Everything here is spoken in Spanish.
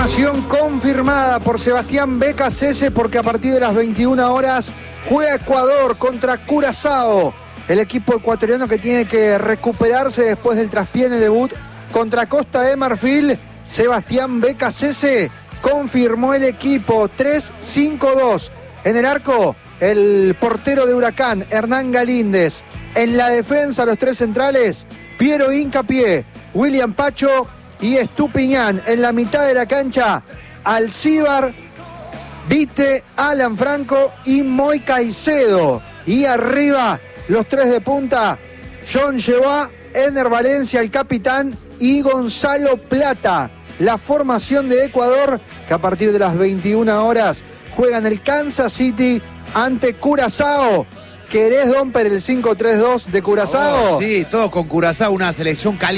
Formación confirmada por Sebastián Becasese, porque a partir de las 21 horas juega Ecuador contra Curazao. El equipo ecuatoriano que tiene que recuperarse después del traspié debut contra Costa de Marfil. Sebastián Becasese confirmó el equipo 3-5-2. En el arco, el portero de Huracán, Hernán Galíndez. En la defensa, los tres centrales, Piero Hincapié, William Pacho y Estupiñán. En la mitad de la cancha, Alcíbar, Vite, Alan Franco y Moy Caicedo. Y arriba, los tres de punta, John Llevá, Ener Valencia, el capitán, y Gonzalo Plata. La formación de Ecuador, que a partir de las 21 horas juega en el Kansas City ante Curazao. ¿Querés, Domper, el 5-3-2 de Curazao? Sí, todo con Curazao, una selección caliente.